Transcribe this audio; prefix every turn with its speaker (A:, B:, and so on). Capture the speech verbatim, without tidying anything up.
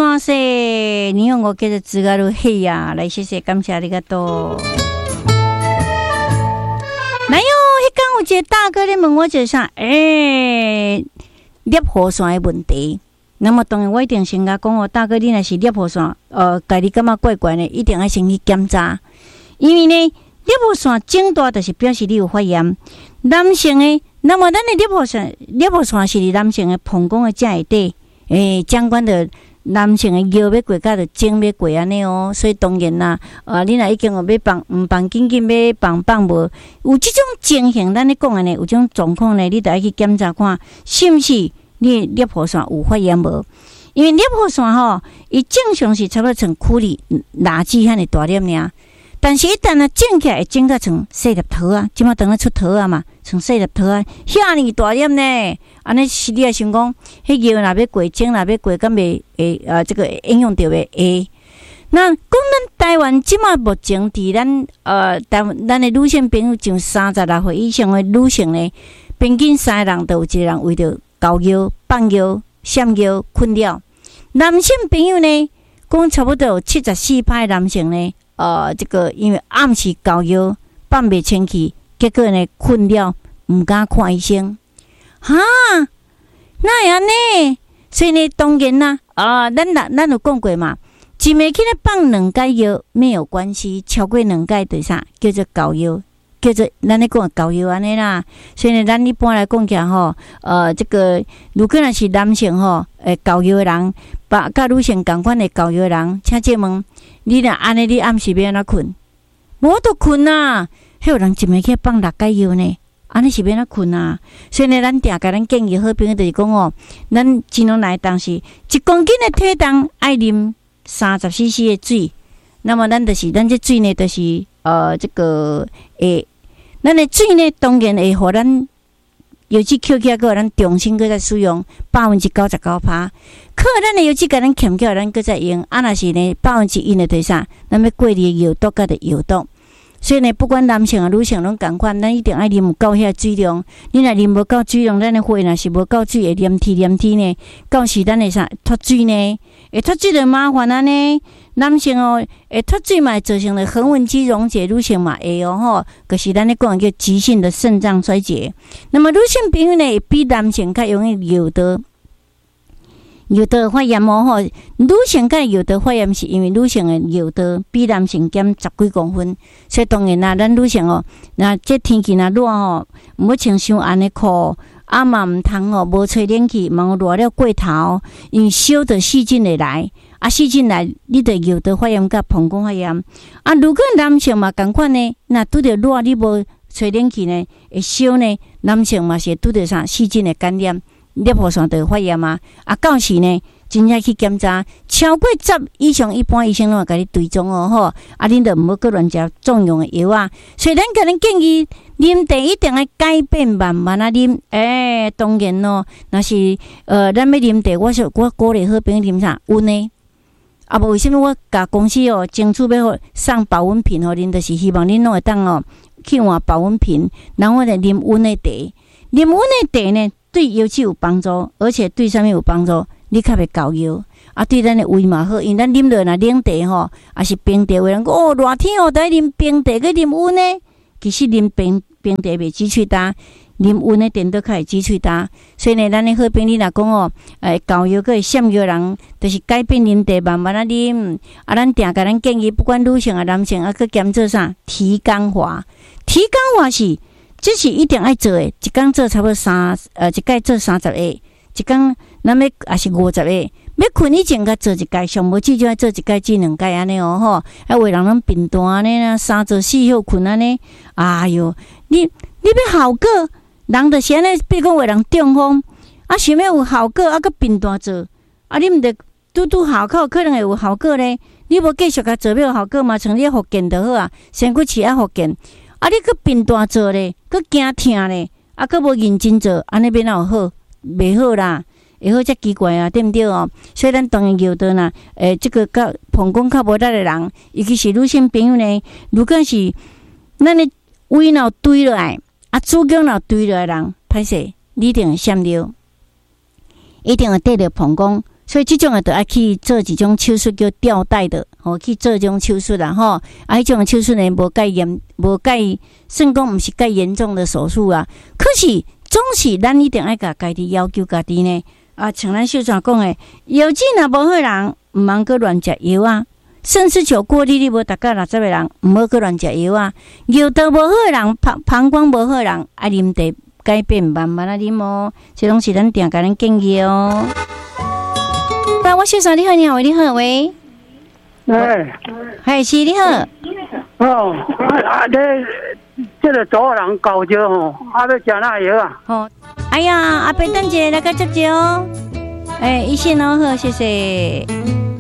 A: 山西，你用我给的自个的嘿呀，来谢谢感谢你个多。来哟，迄天有一个大哥咧问我一啥，诶，裂河山的问题。那么当然，我一定先甲讲哦，大哥，你若是裂河山，呃，家己感觉怪怪呢，一定要先去检查，因为呢，裂河山整大就是表示你有发炎。男性的，那么咱的裂河山，裂河山是伫男性的膀胱的正下底。诶，相关的男性的腰要过，甲着颈要过安尼哦，所以当然啦，呃，你若已经有要放，毋放紧紧要放放无，有即种情形，咱咧讲的呢，有种状况呢，你着爱去检查看，是毋是你裂河山有发炎无？因为裂河山吼，伊正常是差不多像躯里垃圾遐尼大粒尔。但是，一旦啊整起来，会整甲像细粒桃啊，即马当咧出桃啊嘛，像细粒桃啊，遐尼大粒呢。安尼是你也想讲，迄药若要过，整若要过，敢袂会呃这个影响到袂会？那讲咱台湾即马目前伫咱呃台湾咱的女性朋友，从三十六岁以上的女性呢，平均三个人都有一个人为着高腰、放腰、闪腰困扰。男性朋友呢，讲差不多有七十四趴男性呢。呃，这个因为暗时高腰放袂清气，结果呢困扰，毋敢看医生。哈，那样呢？所以呢，当然啦，啊、呃，咱咱咱有讲过嘛，一暝起来放两解药没有关系，超过两解对啥叫做高腰，叫做咱咧讲高腰安尼啦。所以呢，咱一般来讲起来吼，呃，这个如果若是男性吼，诶，高腰的人，把甲女性共款的高腰的人，请借问。你若安尼，你暗时要安怎困？无得困啊！迄有人一暝去放六解药呢，安尼是要安怎困啊？所以呢，咱定甲咱建议好朋友就是讲哦，咱尽量来当时一公斤的体重爱啉三十 C C 的水，那么咱就是咱这水呢，就是呃这个诶，咱的水呢，当然会互咱。油脂扣起来，个咱重新搁再使用百分之九十九趴。可咱的油脂，甲咱欠起来，咱搁再用。啊，若是呢百分之一的对啥？咱要过滤的药毒，甲的药毒。所以呢，不管男性啊、女性拢共款，咱一定爱啉够遐水量。你若啉无够水量，咱的血若是无够水，会黏体黏体呢。到时咱会啥脱水呢？会脱水就麻烦啊呢。男性哦，会脱水嘛，造成了横纹肌溶解；女性嘛会哦吼，就是咱咧讲叫急性的肾脏衰竭。那么女性朋友呢，比男性较容易有的有的发炎哦吼。女性较有的发炎，是因为女性的有的比男性减十几公分，所以当然啦，咱女性哦，那这天气若热吼，毋好穿伤暗的裤。啊嘛毋通哦，无吹冷气，莫热了过头，因为烧着细菌会来，啊细菌来，你着有得发炎甲膀胱发炎。啊，如果男性嘛共款呢，那拄着热你无吹冷气呢，会烧呢，男性嘛是拄着啥细菌的感染，裂河山就发炎啊。啊，到时呢，真正去检查，超过十以上，一般医生拢会甲你追踪哦吼。啊，恁着毋好搁乱食重用的药啊。所以咱甲恁建议。啉茶一定要改变慢慢啊啉，诶、欸，当然咯，若是呃，咱要啉茶，我是我鼓励好朋友啉啥温的，啊，无为什么我甲公司哦，争取要送保温瓶互恁，就是希望恁拢会当哦去换保温瓶，然后呢啉温的茶，啉温的茶呢，对腰肌有帮助，而且对啥物有帮助？你较袂高腰，啊，对咱的胃嘛好，因为咱啉落若冷茶吼，啊是冰茶，有人讲哦，热天哦，得啉冰茶，佮啉温的，其实啉冰。冰茶袂止喙焦，啉温的电都较会止喙焦。所以呢，咱的好朋友若讲哦，诶，高腰个闪腰人，就是改变啉茶，慢慢啊啉。啊，咱定甲咱建议，不管女性啊、男性啊，佮兼做啥提肛化。提肛化是，这是一定爱做的，一工做差不多三，呃，一届做三十个，一工咱要也是五十个。要困以前，甲做一届，上无至少要做一届至两届安尼哦吼。啊，有人拢贫惰安尼啦，三做四休困安尼。哎哟，你你要效果，人就是安尼，比如讲有人中风，啊，想要有效果，啊，佮贫惰做，啊，你毋得拄拄效果，可能会有效果咧。你无继续甲做要有效果嘛？像你复健就好啊，身躯饲啊复健，啊，你佮贫惰做咧，佮惊疼咧，啊，佮无认真做，安尼变哪有好？袂好啦。会好才奇怪啊，对毋对哦？所以咱当然有的呢，诶，这个甲膀胱较无力的人，尤其是女性朋友呢，如果是咱的胃脑堆落来，啊，子宫脑堆落来的人，歹势，你一定会闪尿，一定会得着膀胱所以这种的就要去做一种手术叫吊带的，吼、哦，去做这种手术啦，吼。啊，迄种手术呢，无介严，无介，算讲毋是介严重的手术啊。可是总是咱一定爱甲家己要求家己呢。啊，像咱秀传讲的，药剂若无好人，毋通阁乱食药啊。肾丝球过滤率无达到六十个人，毋好阁乱食药啊。尿道无好人，膀膀胱无好人，啊，啉茶改变慢慢啊啉哦。这拢是咱定甲咱建议哦。那我秀传你好，你好，喂，你好，喂，
B: 哎，
A: 嗨，是你好。
B: 哦，啊，这这个左人搞着吼，啊，要食哪药啊？
A: 好，哎呀，阿伯等者来个接接哦。哎，医生哦，好，谢谢。